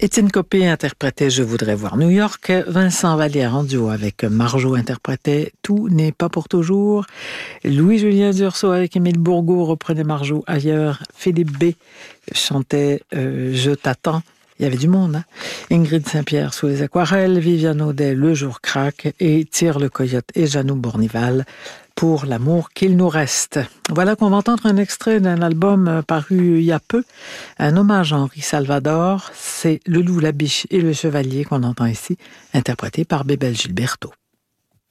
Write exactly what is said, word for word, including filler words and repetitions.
Étienne Copé interprétait Je voudrais voir New York. Vincent Vallière en duo avec Marjo interprétait Tout n'est pas pour toujours. Louis-Julien Dursault avec Émile Bourgault reprenait Marjo ailleurs. Philippe B chantait euh, Je t'attends. Il y avait du monde, hein? Ingrid Saint-Pierre sous les aquarelles, Viviane Audet Le jour craque et Tire le coyote et Janou Bournival pour l'amour qu'il nous reste. Voilà qu'on va entendre un extrait d'un album paru il y a peu, un hommage à Henri Salvador. C'est Le loup, la biche et le chevalier qu'on entend ici, interprété par Bébel Gilberto.